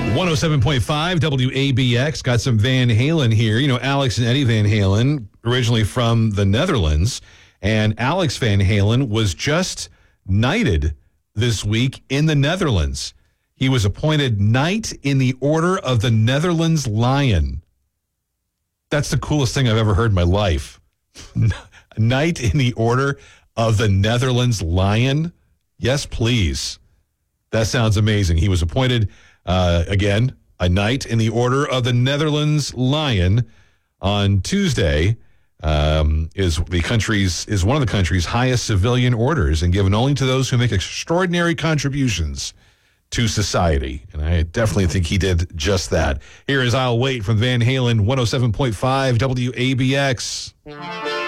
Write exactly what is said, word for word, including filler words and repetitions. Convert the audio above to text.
one oh seven point five W A B X. Got some Van Halen here. You know, Alex and Eddie Van Halen, originally from the Netherlands. And Alex Van Halen was just knighted this week in the Netherlands. He was appointed Knight in the Order of the Netherlands Lion. That's the coolest thing I've ever heard in my life. Knight in the Order of the Netherlands Lion? Yes, please. That sounds amazing. He was appointed, uh, again, a Knight in the Order of the Netherlands Lion on Tuesday. Um, is the country's is one of the country's highest civilian orders and given only to those who make extraordinary contributions to society. And I definitely think he did just that. Here is I'll Wait from Van Halen, one oh seven point five W A B X.